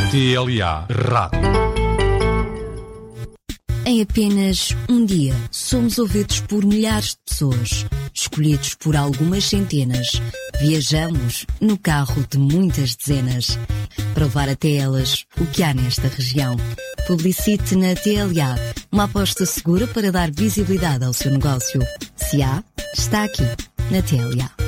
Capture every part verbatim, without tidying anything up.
T L A Rádio. Em apenas um dia, somos ouvidos por milhares de pessoas, escolhidos por algumas centenas. Viajamos no carro de muitas dezenas, para levar até elas o que há nesta região. Publicite na T L A, uma aposta segura para dar visibilidade ao seu negócio. Se há, está aqui, na T L A.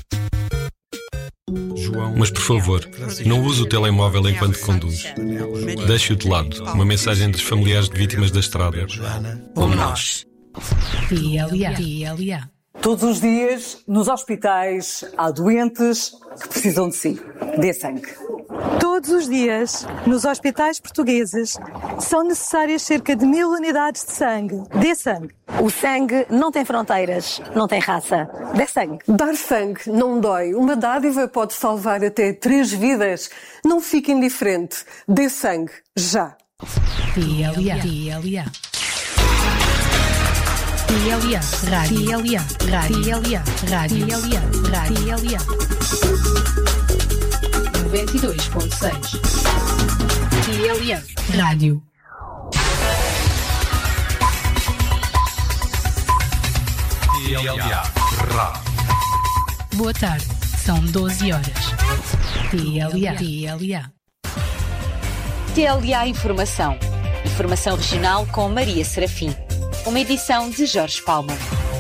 Mas, por favor, não use o telemóvel enquanto conduz. Deixe-o de lado. Uma mensagem dos familiares de vítimas da estrada. Como nós. T L A. T L A. Todos os dias, nos hospitais, há doentes que precisam de si. Dê sangue. Todos os dias, nos hospitais portugueses, são necessárias cerca de mil unidades de sangue. Dê sangue. O sangue não tem fronteiras, não tem raça. Dê sangue. Dar sangue não dói. Uma dádiva pode salvar até três vidas. Não fique indiferente. Dê sangue, já. T L A. T L A. T L A. Rádio. T L A. Rádio. T L A. Rádio. T L A. Rádio. T L A. noventa e dois ponto seis. T L A. Rádio. T L A Rádio. Boa tarde. São doze horas. T L A. T L A. T L A Informação. Informação regional com Maria Serafim. Uma edição de Jorge Palma.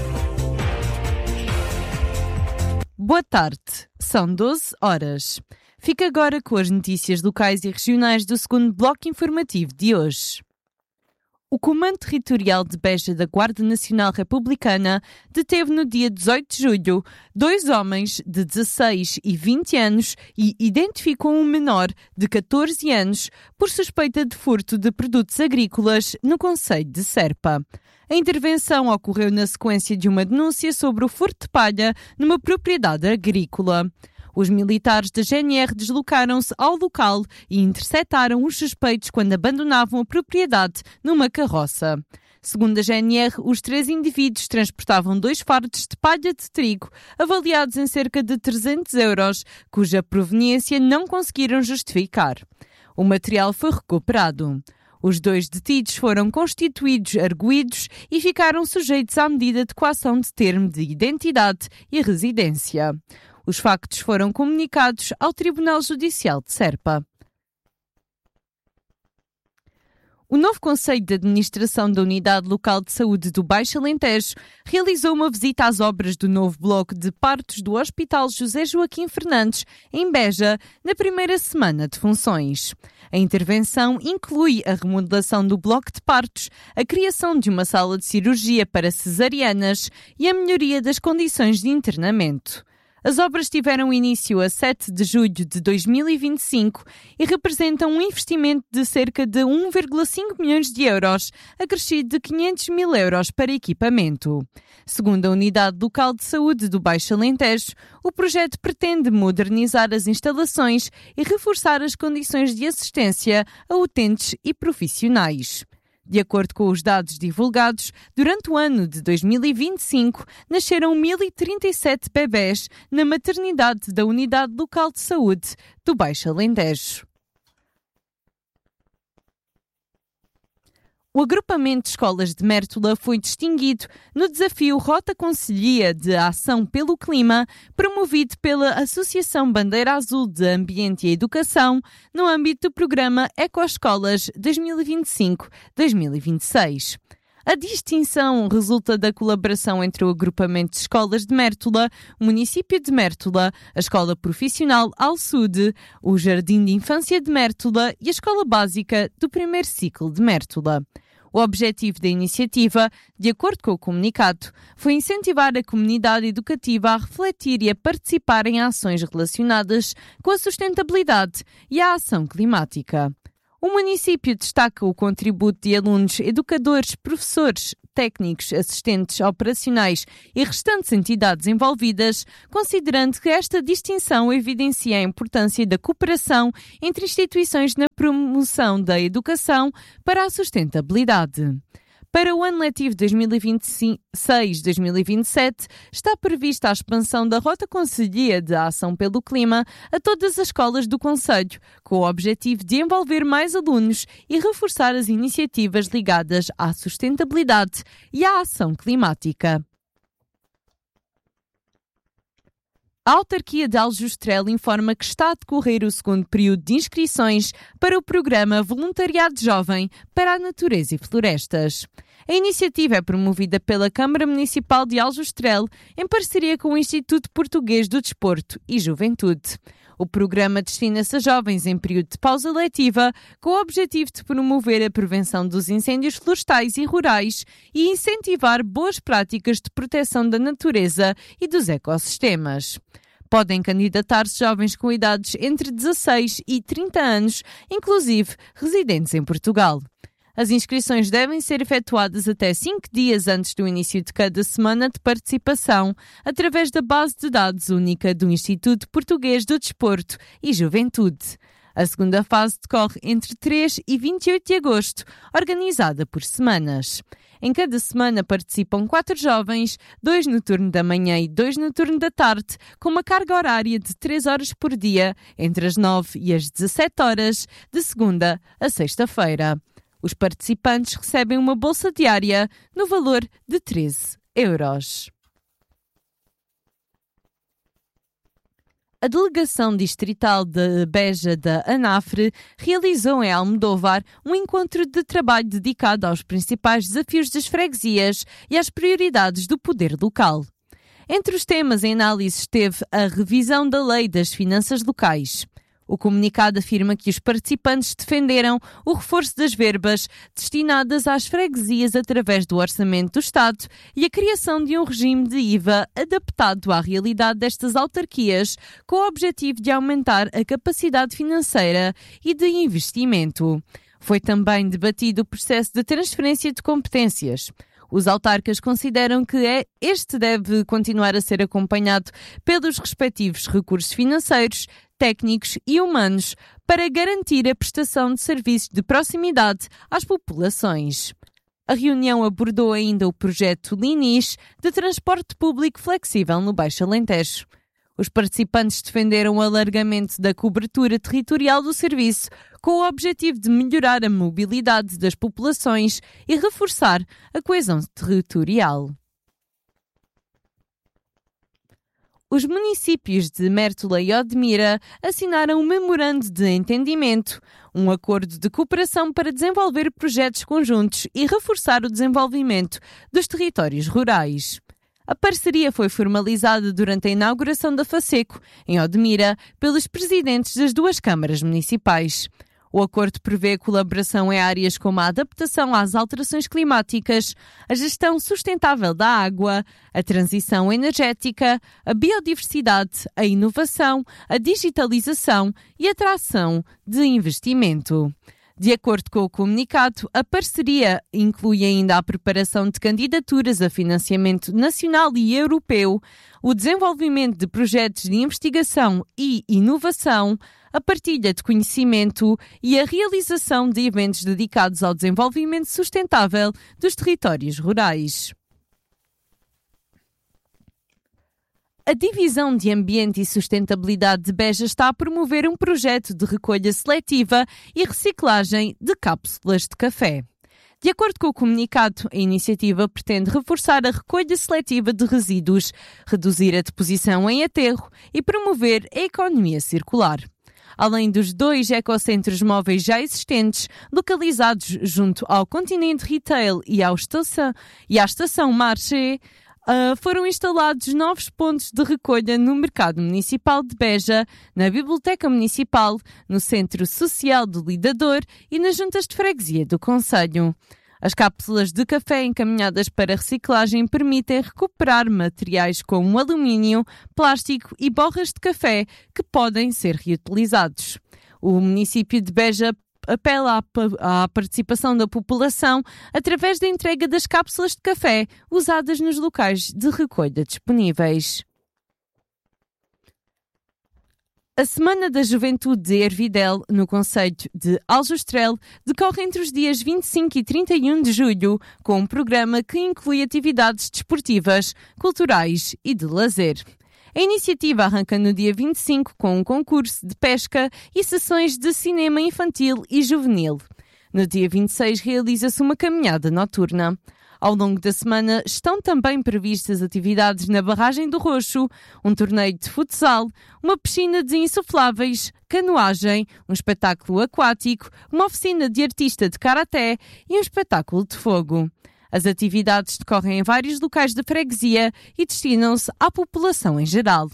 Boa tarde. São doze horas. Fica agora com as notícias locais e regionais do segundo bloco informativo de hoje. O Comando Territorial de Beja da Guarda Nacional Republicana deteve no dia dezoito de julho dois homens de dezasseis e vinte anos e identificou um menor de catorze anos por suspeita de furto de produtos agrícolas no concelho de Serpa. A intervenção ocorreu na sequência de uma denúncia sobre o furto de palha numa propriedade agrícola. Os militares da G N R deslocaram-se ao local e interceptaram os suspeitos quando abandonavam a propriedade numa carroça. Segundo a G N R, os três indivíduos transportavam dois fardos de palha de trigo, avaliados em cerca de trezentos euros, cuja proveniência não conseguiram justificar. O material foi recuperado. Os dois detidos foram constituídos arguidos e ficaram sujeitos à medida de coação de termo de identidade e residência. Os factos foram comunicados ao Tribunal Judicial de Serpa. O novo Conselho de Administração da Unidade Local de Saúde do Baixo Alentejo realizou uma visita às obras do novo bloco de partos do Hospital José Joaquim Fernandes, em Beja, na primeira semana de funções. A intervenção inclui a remodelação do bloco de partos, a criação de uma sala de cirurgia para cesarianas e a melhoria das condições de internamento. As obras tiveram início a sete de julho de dois mil e vinte e cinco e representam um investimento de cerca de um vírgula cinco milhões de euros, acrescido de quinhentos mil euros para equipamento. Segundo a Unidade Local de Saúde do Baixo Alentejo, o projeto pretende modernizar as instalações e reforçar as condições de assistência a utentes e profissionais. De acordo com os dados divulgados, durante o ano de dois mil e vinte e cinco, nasceram mil e trinta e sete bebés na maternidade da Unidade Local de Saúde do Baixo Alentejo. O agrupamento de escolas de Mértola foi distinguido no desafio Rota Conselhia de Ação pelo Clima, promovido pela Associação Bandeira Azul de Ambiente e Educação, no âmbito do programa Ecoescolas dois mil e vinte e cinco a dois mil e vinte e seis. A distinção resulta da colaboração entre o agrupamento de escolas de Mértola, o município de Mértola, a Escola Profissional Alsude, o Jardim de Infância de Mértola e a Escola Básica do primeiro ciclo de Mértola. O objetivo da iniciativa, de acordo com o comunicado, foi incentivar a comunidade educativa a refletir e a participar em ações relacionadas com a sustentabilidade e a ação climática. O município destaca o contributo de alunos, educadores, professores, técnicos, assistentes operacionais e restantes entidades envolvidas, considerando que esta distinção evidencia a importância da cooperação entre instituições na promoção da educação para a sustentabilidade. Para o ano letivo dois mil e vinte e seis dois mil e vinte e sete, está prevista a expansão da Rota Conselhia de Ação pelo Clima a todas as escolas do concelho, com o objetivo de envolver mais alunos e reforçar as iniciativas ligadas à sustentabilidade e à ação climática. A autarquia de Aljustrel informa que está a decorrer o segundo período de inscrições para o programa Voluntariado Jovem para a Natureza e Florestas. A iniciativa é promovida pela Câmara Municipal de Aljustrel em parceria com o Instituto Português do Desporto e Juventude. O programa destina-se a jovens em período de pausa letiva, com o objetivo de promover a prevenção dos incêndios florestais e rurais e incentivar boas práticas de proteção da natureza e dos ecossistemas. Podem candidatar-se jovens com idades entre dezasseis e trinta anos, inclusive residentes em Portugal. As inscrições devem ser efetuadas até cinco dias antes do início de cada semana de participação, através da base de dados única do Instituto Português do Desporto e Juventude. A segunda fase decorre entre três e vinte e oito de agosto, organizada por semanas. Em cada semana participam quatro jovens, dois no turno da manhã e dois no turno da tarde, com uma carga horária de três horas por dia, entre as nove e as dezassete horas, de segunda a sexta-feira. Os participantes recebem uma bolsa diária no valor de treze euros. A Delegação Distrital de Beja da ANAFRE realizou em Almodóvar um encontro de trabalho dedicado aos principais desafios das freguesias e às prioridades do poder local. Entre os temas em análise esteve a revisão da Lei das Finanças Locais. O comunicado afirma que os participantes defenderam o reforço das verbas destinadas às freguesias através do Orçamento do Estado e a criação de um regime de I V A adaptado à realidade destas autarquias, com o objetivo de aumentar a capacidade financeira e de investimento. Foi também debatido o processo de transferência de competências. Os autarcas consideram que este deve continuar a ser acompanhado pelos respectivos recursos financeiros, técnicos e humanos para garantir a prestação de serviços de proximidade às populações. A reunião abordou ainda o projeto Linis de transporte público flexível no Baixo Alentejo. Os participantes defenderam o alargamento da cobertura territorial do serviço, com o objetivo de melhorar a mobilidade das populações e reforçar a coesão territorial. Os municípios de Mértola e Odmira assinaram um memorando de entendimento, um acordo de cooperação para desenvolver projetos conjuntos e reforçar o desenvolvimento dos territórios rurais. A parceria foi formalizada durante a inauguração da FASECO, em Odmira, pelos presidentes das duas câmaras municipais. O acordo prevê colaboração em áreas como a adaptação às alterações climáticas, a gestão sustentável da água, a transição energética, a biodiversidade, a inovação, a digitalização e a atração de investimento. De acordo com o comunicado, a parceria inclui ainda a preparação de candidaturas a financiamento nacional e europeu, o desenvolvimento de projetos de investigação e inovação, a partilha de conhecimento e a realização de eventos dedicados ao desenvolvimento sustentável dos territórios rurais. A Divisão de Ambiente e Sustentabilidade de Beja está a promover um projeto de recolha seletiva e reciclagem de cápsulas de café. De acordo com o comunicado, a iniciativa pretende reforçar a recolha seletiva de resíduos, reduzir a deposição em aterro e promover a economia circular. Além dos dois ecocentros móveis já existentes, localizados junto ao Continente Retail e, ao estação, e à Estação Marché, Uh, foram instalados novos pontos de recolha no Mercado Municipal de Beja, na Biblioteca Municipal, no Centro Social do Lidador e nas juntas de freguesia do concelho. As cápsulas de café encaminhadas para reciclagem permitem recuperar materiais como alumínio, plástico e borras de café que podem ser reutilizados. O município de Beja apela à participação da população através da entrega das cápsulas de café usadas nos locais de recolha disponíveis. A Semana da Juventude de Ervidel, no concelho de Aljustrel, decorre entre os dias vinte e cinco e trinta e um de julho, com um programa que inclui atividades desportivas, culturais e de lazer. A iniciativa arranca no dia vinte e cinco com um concurso de pesca e sessões de cinema infantil e juvenil. No dia vinte e seis realiza-se uma caminhada noturna. Ao longo da semana estão também previstas atividades na Barragem do Roxo, um torneio de futsal, uma piscina de insufláveis, canoagem, um espetáculo aquático, uma oficina de artista de karaté e um espetáculo de fogo. As atividades decorrem em vários locais da freguesia e destinam-se à população em geral.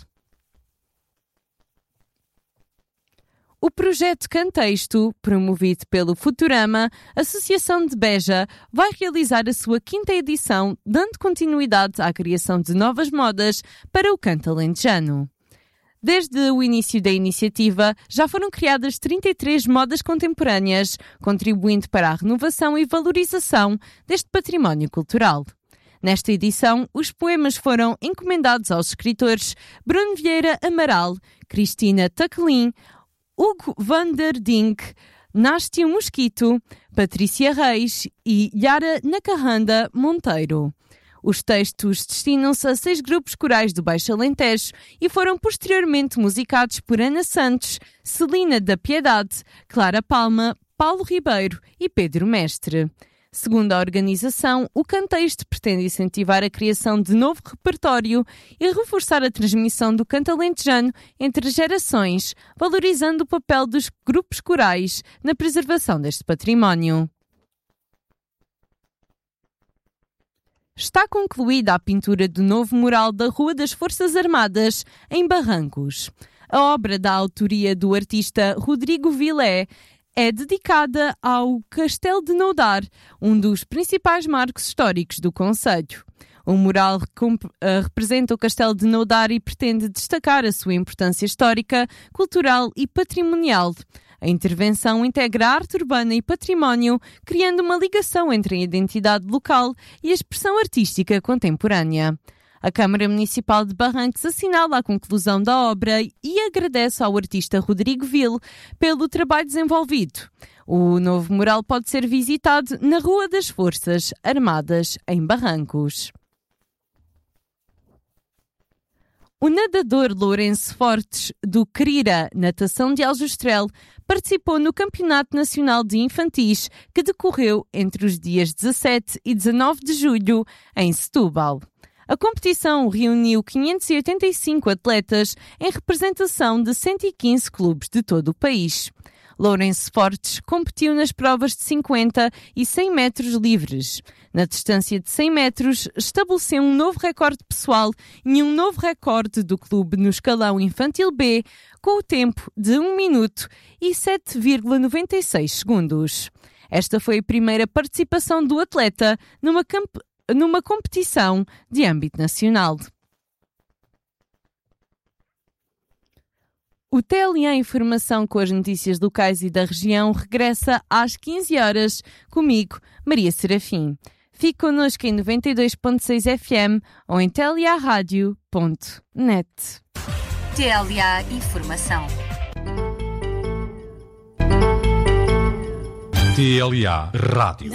O projeto Cantexto, promovido pelo Futurama, Associação de Beja, vai realizar a sua quinta edição, dando continuidade à criação de novas modas para o canto alentejano. Desde o início da iniciativa, já foram criadas trinta e três modas contemporâneas, contribuindo para a renovação e valorização deste património cultural. Nesta edição, os poemas foram encomendados aos escritores Bruno Vieira Amaral, Cristina Taquelin, Hugo van der Dink, Nástia Mosquito, Patrícia Reis e Yara Nacarranda Monteiro. Os textos destinam-se a seis grupos corais do Baixo Alentejo e foram posteriormente musicados por Ana Santos, Celina da Piedade, Clara Palma, Paulo Ribeiro e Pedro Mestre. Segundo a organização, o Cantexto pretende incentivar a criação de novo repertório e reforçar a transmissão do canto alentejano entre gerações, valorizando o papel dos grupos corais na preservação deste património. Está concluída a pintura do novo mural da Rua das Forças Armadas, em Barrancos. A obra da autoria do artista Rodrigo Vilé é dedicada ao Castelo de Noudar, um dos principais marcos históricos do concelho. O mural comp- uh, representa o Castelo de Noudar e pretende destacar a sua importância histórica, cultural e patrimonial. A intervenção integra arte urbana e património, criando uma ligação entre a identidade local e a expressão artística contemporânea. A Câmara Municipal de Barrancos assinala a conclusão da obra e agradece ao artista Rodrigo Vil pelo trabalho desenvolvido. O novo mural pode ser visitado na Rua das Forças Armadas, em Barrancos. O nadador Lourenço Fortes, do Crira Natação de Aljustrel, participou no Campeonato Nacional de Infantis, que decorreu entre os dias dezassete e dezanove de julho, em Setúbal. A competição reuniu quinhentos e oitenta e cinco atletas em representação de cento e quinze clubes de todo o país. Lourenço Fortes competiu nas provas de cinquenta e cem metros livres. Na distância de cem metros, estabeleceu um novo recorde pessoal e um novo recorde do clube no escalão infantil B, com o tempo de um minuto e sete vírgula noventa e seis segundos. Esta foi a primeira participação do atleta numa campanha numa competição de âmbito nacional. O T L A Informação com as notícias locais e da região regressa às quinze horas, comigo, Maria Serafim. Fique connosco em noventa e dois ponto seis F M ou em t l a radio ponto net. T L A Informação. T L A Rádio.